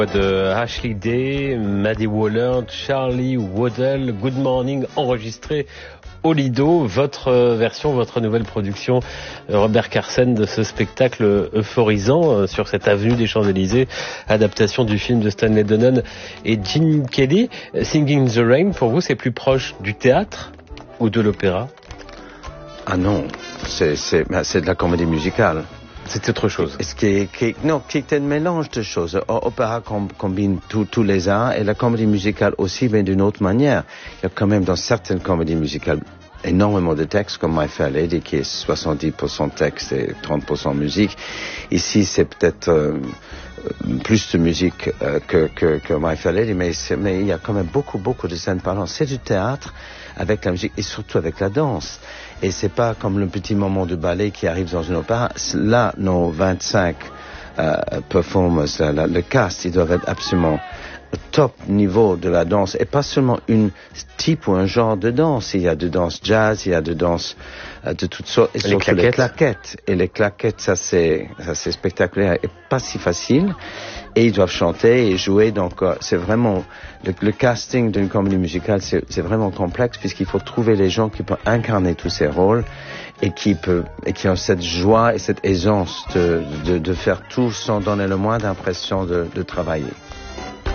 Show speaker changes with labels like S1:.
S1: De Ashley Day, Maddie Waller, Charlie Waddell, Good Morning, enregistré au Lido. Votre version, votre nouvelle production, Robert Carsen, de ce spectacle euphorisant sur cette avenue des Champs-Élysées, adaptation du film de Stanley Donen et Gene Kelly. Singing in the Rain, pour vous, c'est plus proche du théâtre ou de l'opéra?
S2: Ah non, c'est de la comédie musicale.
S1: C'est autre chose.
S2: Qui est un mélange de choses. Opéra combine tous les arts et la comédie musicale aussi, mais d'une autre manière. Il y a quand même dans certaines comédies musicales énormément de textes, comme My Fair Lady, qui est 70% texte et 30% musique. Ici, c'est peut-être plus de musique que My Fair Lady, mais il y a quand même beaucoup de scènes parlantes. C'est du théâtre avec la musique et surtout avec la danse. Et c'est pas comme le petit moment de ballet qui arrive dans une opéra. Là, nos 25 performers, le cast, ils doivent être absolument top niveau de la danse. Et pas seulement une type ou un genre de danse. Il y a de danse jazz, il y a de danse de toutes sortes. Et surtout les claquettes. Et les claquettes, ça c'est spectaculaire et pas si facile. Et ils doivent chanter et jouer, donc c'est vraiment le casting d'une comédie musicale, c'est vraiment complexe puisqu'il faut trouver les gens qui peuvent incarner tous ces rôles et qui ont cette joie et cette aisance de faire tout sans donner le moins d'impression de travailler.